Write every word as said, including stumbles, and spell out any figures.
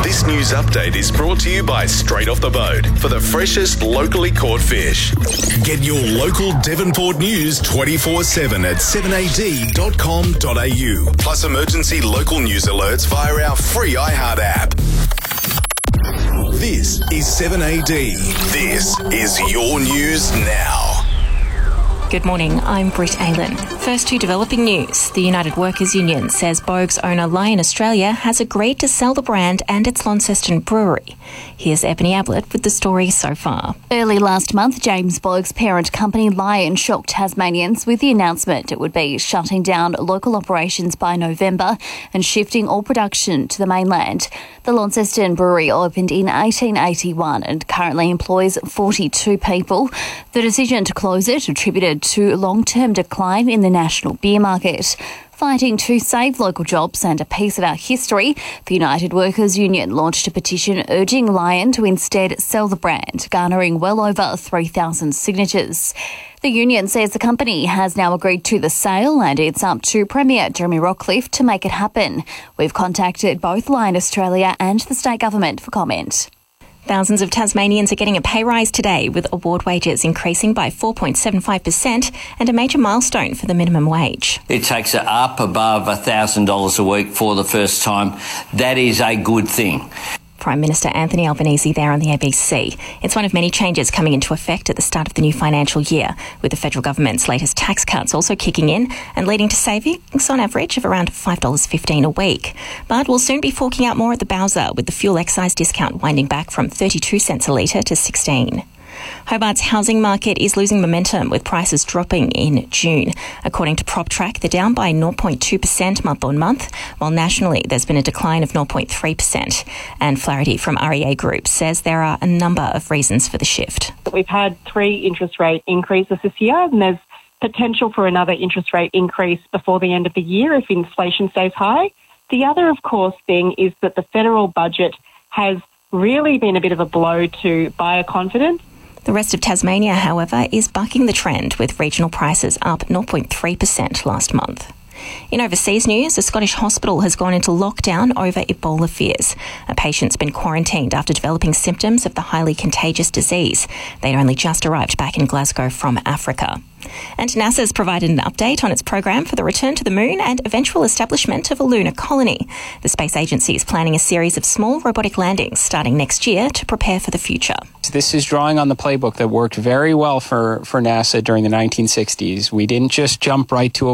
This news update is brought to you by Straight Off the Boat for the freshest locally caught fish. Get your local Devonport news twenty-four seven at seven a d dot com dot a u. Plus emergency local news alerts via our free iHeart app. This is seven A D. This is your news now. Good morning, I'm Britt Aylen. First to developing news. The United Workers Union says Boag's owner Lion Australia has agreed to sell the brand and its Launceston brewery. Here's Ebony Ablett with the story so far. Early last month, James Boag's parent company Lion shocked Tasmanians with the announcement it would be shutting down local operations by November and shifting all production to the mainland. The Launceston brewery opened in eighteen eighty-one and currently employs forty-two people. The decision to close it attributed to long-term decline in the national beer market. Fighting to save local jobs and a piece of our history, the United Workers Union launched a petition urging Lion to instead sell the brand, garnering well over three thousand signatures. The union says the company has now agreed to the sale and it's up to Premier Jeremy Rockliff to make it happen. We've contacted both Lion Australia and the state government for comment. Thousands of Tasmanians are getting a pay rise today, with award wages increasing by four point seven five percent and a major milestone for the minimum wage. It takes it up above one thousand dollars a week for the first time. That is a good thing. Prime Minister Anthony Albanese there on the A B C. It's one of many changes coming into effect at the start of the new financial year, with the federal government's latest tax cuts also kicking in and leading to savings on average of around five dollars fifteen a week. But we'll soon be forking out more at the Bowser, with the fuel excise discount winding back from thirty-two cents a litre to sixteen. Hobart's housing market is losing momentum, with prices dropping in June. According to PropTrack, they're down by zero point two percent month on month, while nationally there's been a decline of zero point three percent. And Flaherty from R E A Group says there are a number of reasons for the shift. We've had three interest rate increases this year, and there's potential for another interest rate increase before the end of the year if inflation stays high. The other, of course, thing is that the federal budget has really been a bit of a blow to buyer confidence. The rest of Tasmania, however, is bucking the trend, with regional prices up zero point three percent last month. In overseas news, a Scottish hospital has gone into lockdown over Ebola fears. A patient's been quarantined after developing symptoms of the highly contagious disease. They'd only just arrived back in Glasgow from Africa. And NASA's provided an update on its program for the return to the moon and eventual establishment of a lunar colony. The space agency is planning a series of small robotic landings starting next year to prepare for the future. This is drawing on the playbook that worked very well for, for NASA during the nineteen sixties. We didn't just jump right to a